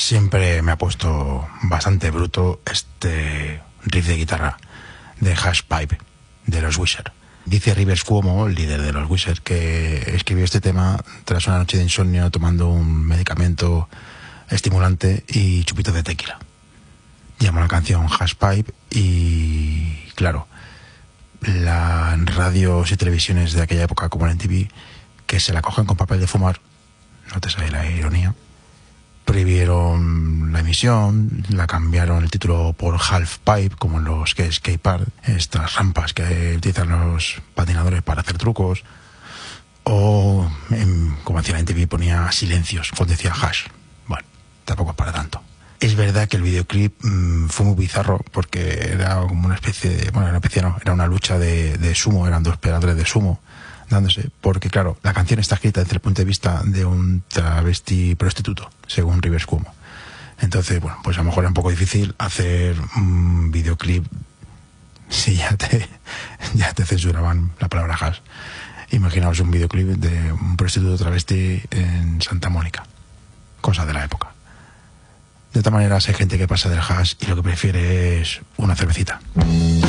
Siempre me ha puesto bastante bruto este riff de guitarra de Hash Pipe de los Wizard. Dice Rivers Cuomo, el líder de los Wizard, que escribió este tema tras una noche de insomnio tomando un medicamento estimulante y chupitos de tequila. Llama la canción Hash Pipe y, claro, las radios y televisiones de aquella época, como la MTV, que se la cogen con papel de fumar, no te sale la ironía, prohibieron la emisión, la cambiaron el título por Half Pipe, como en los skate park, estas rampas que utilizan los patinadores para hacer trucos, o como hacía la MTV ponía silencios, cuando decía hash. Bueno, tampoco es para tanto. Es verdad que el videoclip fue muy bizarro porque era como una especie de, bueno, era una lucha de sumo, eran dos peleadores de sumo dándose, porque claro, la canción está escrita desde el punto de vista de un travesti prostituto, según Rivers Cuomo. Entonces, bueno, pues a lo mejor era un poco difícil hacer un videoclip si ya te censuraban la palabra hash. Imaginaos un videoclip de un prostituto travesti en Santa Mónica, cosa de la época. De todas maneras, hay gente que pasa del hash y lo que prefiere es una cervecita.